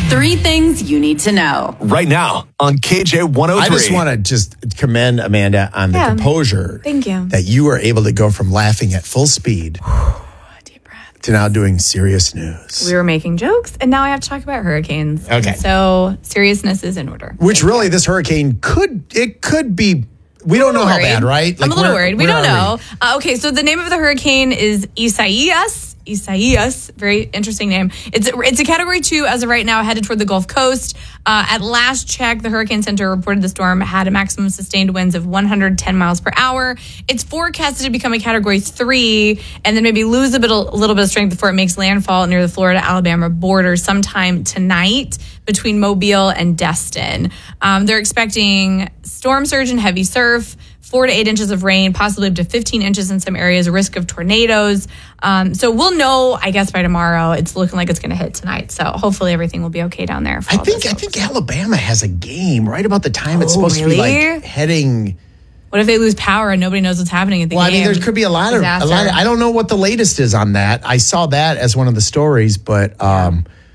3 things you need to know. Right now on KJ 103. I just want to just commend Amanda on the composure. Thank you. That you were able to go from laughing at full speed Deep breath. to now doing serious news. We were making jokes, and now I have to talk about hurricanes. Okay. So seriousness is in order. Which really, this hurricane could be. We don't know how bad, right? I'm a little worried. We don't know. We? Okay, so the name of the hurricane is Isaias. Very interesting name. It's a category 2 as of right now, headed toward the Gulf Coast. At last check, the Hurricane Center reported the storm had a maximum sustained winds of 110 miles per hour. It's forecasted to become a category 3 and then maybe lose a little bit of strength before it makes landfall near the Florida-Alabama border sometime tonight between Mobile and Destin. They're expecting storm surge and heavy surf, 4 to 8 inches of rain, possibly up to 15 inches in some areas, a risk of tornadoes. So we'll know, I guess, by tomorrow. It's looking like it's going to hit tonight. So hopefully everything will be okay down there. I think Alabama has a game right about the time it's supposed to be like heading. What if they lose power and nobody knows what's happening at the game? Well, I mean, there could be a lot of. I don't know what the latest is on that. I saw that as one of the stories, but yeah,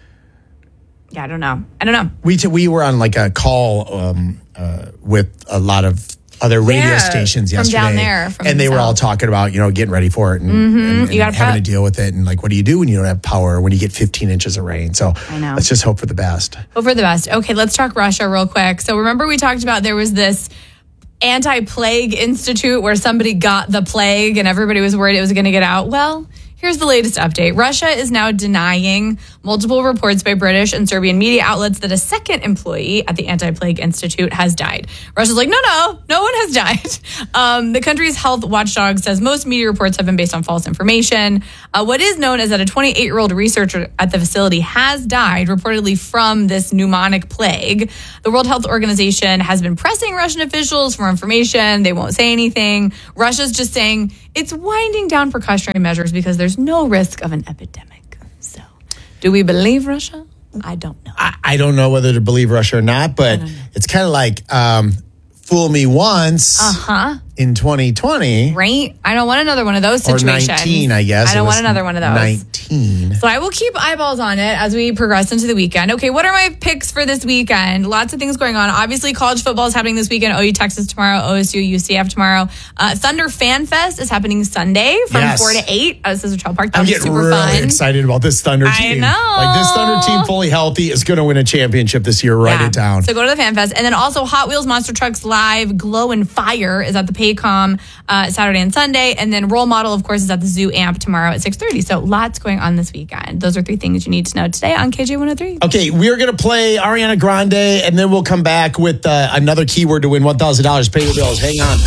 I don't know. We were on like a call with a lot of other radio stations yesterday, from down there, and they were all talking about getting ready for it and having to deal with it, and like what do you do when you don't have power when you get 15 inches of rain? So I know. Let's just hope for the best. Hope for the best. Okay, let's talk Russia real quick. So remember we talked about there was this anti-plague institute where somebody got the plague and everybody was worried it was going to get out. Well, here's the latest update. Russia is now denying multiple reports by British and Serbian media outlets that a second employee at the Anti-Plague Institute has died. Russia's like, no one has died. The country's health watchdog says most media reports have been based on false information. What is known is that a 28-year-old researcher at the facility has died, reportedly from this pneumonic plague. The World Health Organization has been pressing Russian officials for information. They won't say anything. Russia's just saying it's winding down precautionary measures because there's no risk of an epidemic. So, do we believe Russia? I don't know. I don't know whether to believe Russia or not, but it's kind of like fool me once in 2020. Right? I don't want another one of those situations. Or 19, I guess. I don't want another one of those. 19. So I will keep eyeballs on it as we progress into the weekend. Okay, what are my picks for this weekend? Lots of things going on. Obviously, college football is happening this weekend. OU Texas tomorrow, OSU UCF tomorrow. Thunder Fan Fest is happening Sunday from 4 to 8 at Central Park. That'll be super really fun. Excited about this Thunder team. I know. Like this Thunder team, fully healthy, is going to win a championship this year. Write it down. So go to the Fan Fest. And then also Hot Wheels Monster Trucks Live Glow and Fire is at the Paycom Saturday and Sunday. And then Role Model, of course, is at the Zoo Amp tomorrow at 6:30. So lots going on this weekend. Those are 3 things you need to know today on KJ 103. Okay, we're going to play Ariana Grande, and then we'll come back with another keyword to win $1,000. Pay your bills. Hang on.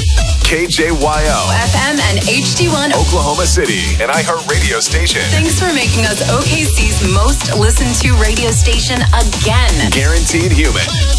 KJYO. FM and HD1 Oklahoma City, an iHeartRadio station. Thanks for making us OKC's most listened to radio station again. Guaranteed human.